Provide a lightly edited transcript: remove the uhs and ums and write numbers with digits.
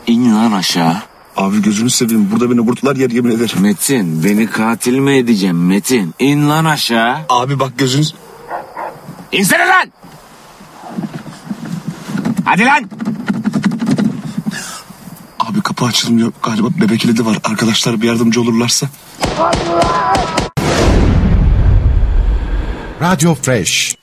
İn lan aşağı. Abi gözünü seveyim, burada beni vurdular yer, yemin ederim. Metin, beni katil mi edeceğim Metin? İn lan aşağı. Abi bak gözünüz... İnsene lan! Hadi lan! Abi kapı açılmıyor galiba, bebek kilidi var. Arkadaşlar bir yardımcı olurlarsa. Radyo Fresh.